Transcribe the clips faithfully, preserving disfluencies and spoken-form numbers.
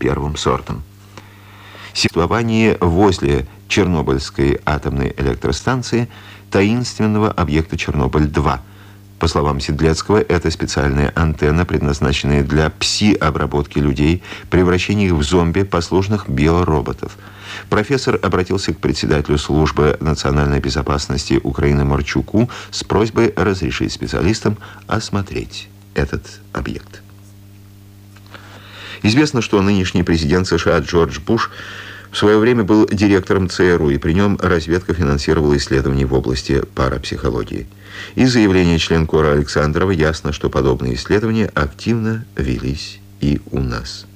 первым сортом. Существование возле Чернобыльской атомной электростанции таинственного объекта Чернобыль-два. По словам Седлецкого, это специальная антенна, предназначенная для пси-обработки людей, превращения их в зомби, послушных биороботов. Профессор обратился к председателю службы национальной безопасности Украины Марчуку с просьбой разрешить специалистам осмотреть этот объект. Известно, что нынешний президент США Джордж Буш в свое время был директором ЦРУ, и при нем разведка финансировала исследования в области парапсихологии. Из заявления члена КОРа Александрова ясно, что подобные исследования активно велись и у нас.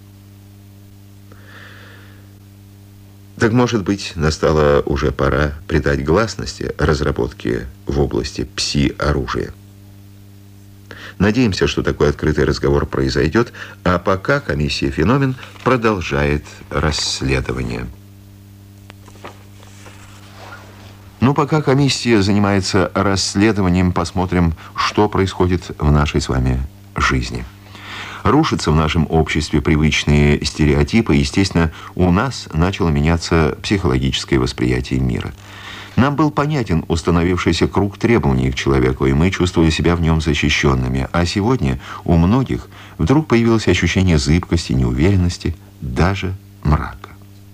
Так, может быть, настала уже пора придать гласности разработке в области пси-оружия. Надеемся, что такой открытый разговор произойдет, а пока комиссия «Феномен» продолжает расследование. Ну, пока комиссия занимается расследованием, посмотрим, что происходит в нашей с вами жизни. Рушатся в нашем обществе привычные стереотипы, естественно, у нас начало меняться психологическое восприятие мира. Нам был понятен установившийся круг требований к человеку, и мы чувствовали себя в нем защищенными. А сегодня у многих вдруг появилось ощущение зыбкости, неуверенности, даже мрака.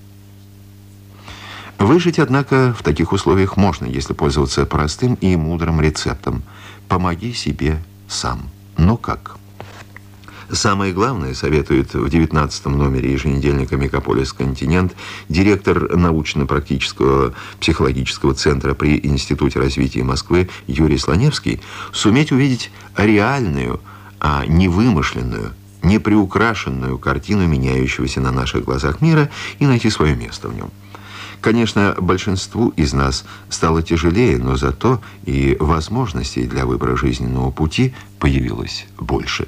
Выжить, однако, в таких условиях можно, если пользоваться простым и мудрым рецептом. Помоги себе сам. Но как? Самое главное, советует в девятнадцатом номере еженедельника «Мегаполис Континент» директор научно-практического психологического центра при Институте развития Москвы Юрий Слоневский, суметь увидеть реальную, а не вымышленную, не приукрашенную картину меняющегося на наших глазах мира и найти свое место в нем. Конечно, большинству из нас стало тяжелее, но зато и возможностей для выбора жизненного пути появилось больше.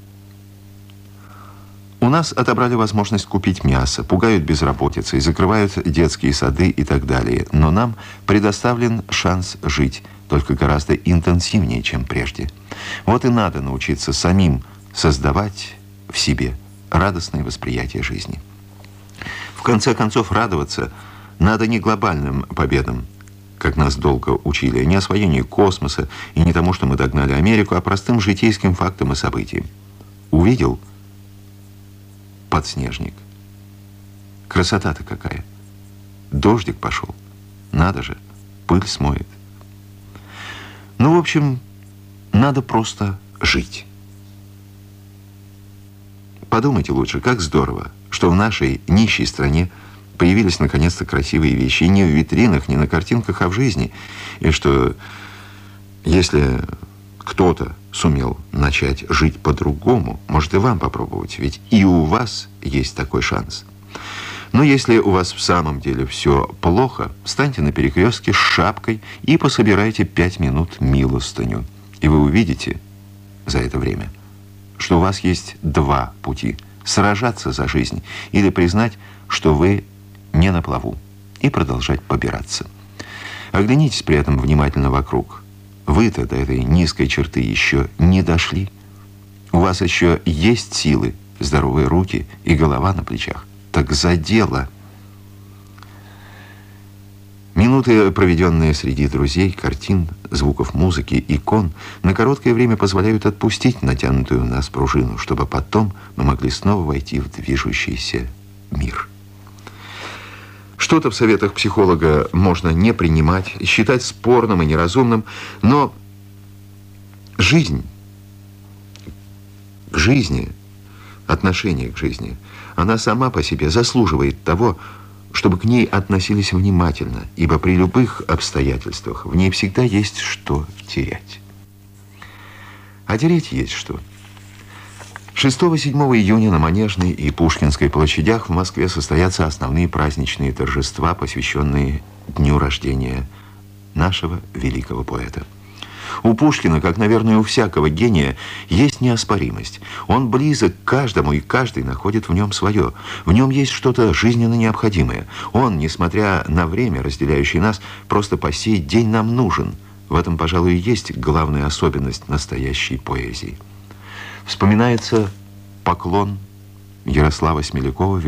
У нас отобрали возможность купить мясо, пугают безработицей, закрывают детские сады и так далее. Но нам предоставлен шанс жить, только гораздо интенсивнее, чем прежде. Вот и надо научиться самим создавать в себе радостное восприятие жизни. В конце концов, радоваться надо не глобальным победам, как нас долго учили, не освоению космоса и не тому, что мы догнали Америку, а простым житейским фактам и событиям. Увидел подснежник. Красота-то какая. Дождик пошел. Надо же, пыль смоет. Ну, в общем, надо просто жить. Подумайте лучше, как здорово, что в нашей нищей стране появились наконец-то красивые вещи. И не в витринах, не на картинках, а в жизни. И что если кто-то сумел начать жить по-другому, может и вам попробовать, ведь и у вас есть такой шанс. Но если у вас в самом деле все плохо, встаньте на перекрестке с шапкой и пособирайте пять минут милостыню. И вы увидите за это время, что у вас есть два пути: сражаться за жизнь или признать, что вы не на плаву, и продолжать побираться. Оглянитесь при этом внимательно вокруг. Вы-то до этой низкой черты еще не дошли. У вас еще есть силы, здоровые руки и голова на плечах. Так за дело. Минуты, проведенные среди друзей, картин, звуков музыки, икон, на короткое время позволяют отпустить натянутую в нас пружину, чтобы потом мы могли снова войти в движущийся мир. Что-то в советах психолога можно не принимать, считать спорным и неразумным, но жизнь, к жизни, отношение к жизни, она сама по себе заслуживает того, чтобы к ней относились внимательно, ибо при любых обстоятельствах в ней всегда есть что терять. А терять есть что. шестого-седьмого июня на Манежной и Пушкинской площадях в Москве состоятся основные праздничные торжества, посвященные дню рождения нашего великого поэта. У Пушкина, как, наверное, у всякого гения, есть неоспоримость. Он близок к каждому, и каждый находит в нем свое. В нем есть что-то жизненно необходимое. Он, несмотря на время, разделяющее нас, просто по сей день нам нужен. В этом, пожалуй, и есть главная особенность настоящей поэзии. Вспоминается поклон Ярослава Смелякова